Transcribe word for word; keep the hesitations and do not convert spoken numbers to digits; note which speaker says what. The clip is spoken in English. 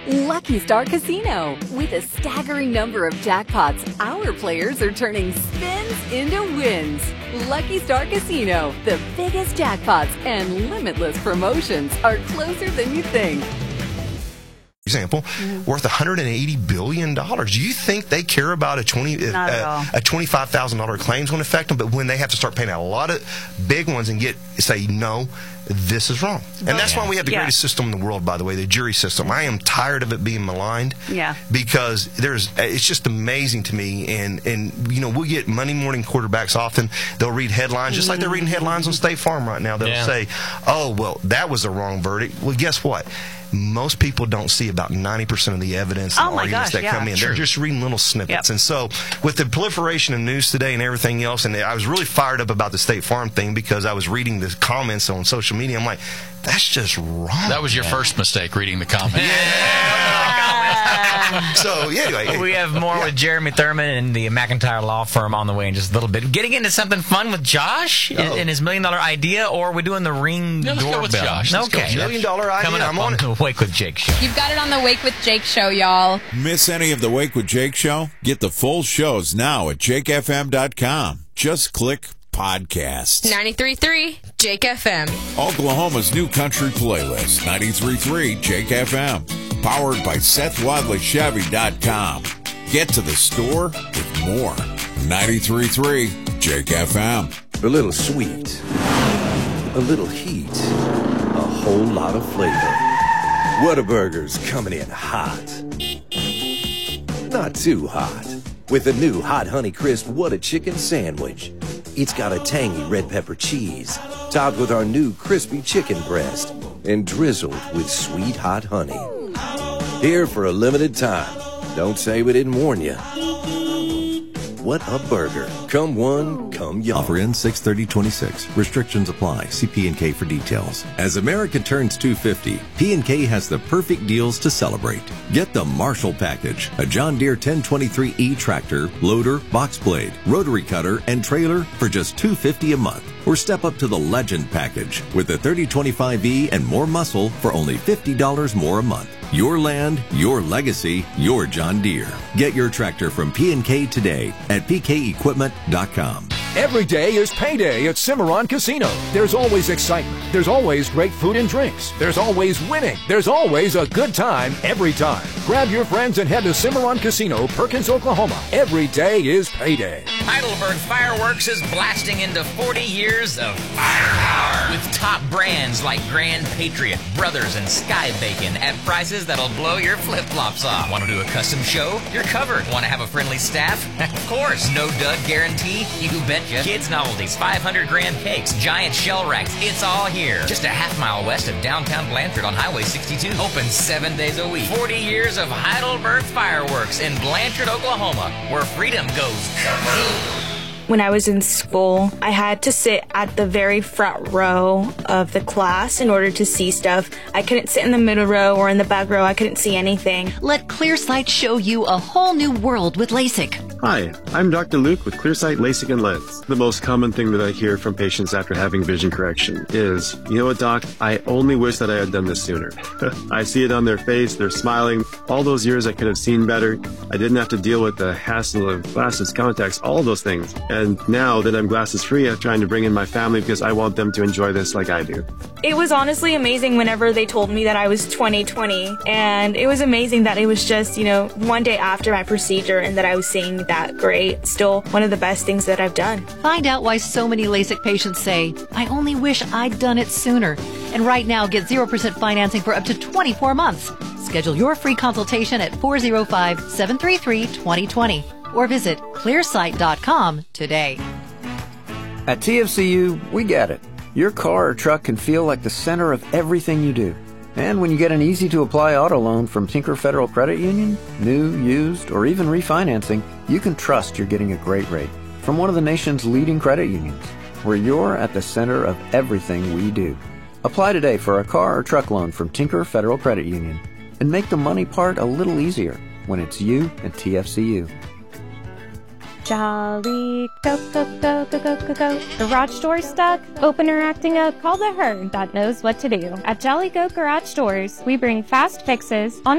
Speaker 1: Lucky Star Casino. With a staggering number of jackpots, our players are turning spins into wins. Lucky Star Casino, the biggest jackpots and limitless promotions are closer than you think.
Speaker 2: Example, mm-hmm. worth one hundred eighty billion dollars. Do you think they care about a twenty uh, a twenty-five thousand dollars claims going to affect them? But when they have to start paying out a lot of big ones and get say no, this is wrong. And that's
Speaker 3: yeah.
Speaker 2: why we have the
Speaker 3: yeah.
Speaker 2: greatest system in the world, by the way, the jury system. I am tired of it being maligned.
Speaker 3: Yeah.
Speaker 2: Because there's, it's just amazing to me. And, and you know, we get Monday morning quarterbacks often. They'll read headlines, just like they're reading headlines on State Farm right now. They'll
Speaker 4: yeah.
Speaker 2: say, oh, well, that was a wrong verdict. Well, guess what? Most people don't see about ninety percent of the evidence and
Speaker 3: oh my
Speaker 2: arguments
Speaker 3: gosh,
Speaker 2: that
Speaker 3: yeah.
Speaker 2: come in.
Speaker 4: True.
Speaker 2: They're just reading little snippets.
Speaker 3: Yep.
Speaker 2: And so with the proliferation of news today and everything else, and I was really fired up about the State Farm thing because I was reading the comments on social media. I'm like, that's just wrong.
Speaker 4: That was your
Speaker 2: man.
Speaker 4: first mistake, reading the comments.
Speaker 3: Yeah.
Speaker 2: So, yeah, anyway.
Speaker 5: We have more
Speaker 2: yeah.
Speaker 5: with Jeremy Thurman and the McIntyre Law Firm on the way in just a little bit. Getting into something fun with Josh
Speaker 2: Uh-oh.
Speaker 5: and his million dollar idea, or are we doing the ring
Speaker 4: No, let's
Speaker 5: doorbell?
Speaker 4: go with Josh. Let's
Speaker 5: okay.
Speaker 4: go,
Speaker 2: Million dollar idea.
Speaker 5: Coming up
Speaker 2: I'm
Speaker 5: on
Speaker 2: on it.
Speaker 5: the Wake with Jake show.
Speaker 6: You've got it on the Wake with Jake show, y'all.
Speaker 7: Miss any of the Wake with Jake show? Get the full shows now at jake f m dot com. Just click podcasts.
Speaker 6: ninety-three point three Jake F M.
Speaker 7: Oklahoma's new country playlist, ninety-three point three Jake F M. Powered by Seth Wadley Chevy dot com. Get to the store with more. ninety-three point three Jake F M.
Speaker 8: A little sweet, a little heat, a whole lot of flavor. Whataburger's coming in hot. Not too hot. With a new Hot Honey Crisp What a Chicken Sandwich. It's got a tangy red pepper cheese, topped with our new crispy chicken breast, and drizzled with sweet hot honey. Here for a limited time. Don't say we didn't warn you. What a burger. Come one, come y'all.
Speaker 9: Offer ends six thirty twenty-six. Restrictions apply. See P and K for details. As America turns two fifty, P and K has the perfect deals to celebrate. Get the Marshall Package, a John Deere ten twenty-three E tractor, loader, box blade, rotary cutter, and trailer for just two hundred fifty dollars a month. Or step up to the Legend Package with the thirty twenty-five E and more muscle for only fifty dollars more a month. Your land, your legacy, your John Deere. Get your tractor from P and K today at p k equipment dot com.
Speaker 10: Every day is payday at Cimarron Casino. There's always excitement. There's always great food and drinks. There's always winning. There's always a good time every time. Grab your friends and head to Cimarron Casino, Perkins, Oklahoma. Every day is payday.
Speaker 5: Heidelberg Fireworks is blasting into forty years of firepower with top brands like Grand Patriot, Brothers, and Sky Bacon at prices that'll blow your flip-flops off. Want to do a custom show? You're covered. Want to have a friendly staff? Of course. No Doug guarantee? You betcha. Kids novelties, five hundred gram cakes, giant shell racks. It's all here. Just a half mile west of downtown Blanchard on Highway sixty-two. Open seven days a week. forty years of Heidelberg Fireworks in Blanchard, Oklahoma, where freedom goes kaboom.
Speaker 11: When I was in school, I had to sit at the very front row of the class in order to see stuff. I couldn't sit in the middle row or in the back row. I couldn't see anything.
Speaker 1: Let ClearSight show you a whole new world with LASIK.
Speaker 12: Hi, I'm Doctor Luke with ClearSight LASIK and Lens. The most common thing that I hear from patients after having vision correction is, you know what, Doc, I only wish that I had done this sooner. I see it on their face, they're smiling. All those years I could have seen better. I didn't have to deal with the hassle of glasses, contacts, all those things. And now that I'm glasses free, I'm trying to bring in my family because I want them to enjoy this like I do.
Speaker 11: It was honestly amazing whenever they told me that I was twenty twenty. And it was amazing that it was just, you know, one day after my procedure and that I was seeing that great. Still one of the best things that I've done.
Speaker 1: Find out why so many LASIK patients say, I only wish I'd done it sooner. And right now, get zero percent financing for up to twenty-four months. Schedule your free consultation at four oh five, seven three three, two oh two oh or visit clearsight dot com today.
Speaker 13: At T F C U, we get it. Your car or truck can feel like the center of everything you do. And when you get an easy-to-apply auto loan from Tinker Federal Credit Union, new, used, or even refinancing, you can trust you're getting a great rate from one of the nation's leading credit unions, where you're at the center of everything we do. Apply today for a car or truck loan from Tinker Federal Credit Union and make the money part a little easier when it's you and T F C U.
Speaker 14: Jolly, go, go, go, go, go, go, go. Garage door stuck? Opener acting up? Call the herd that knows what to do. At Jolly Go Garage Doors, we bring fast fixes on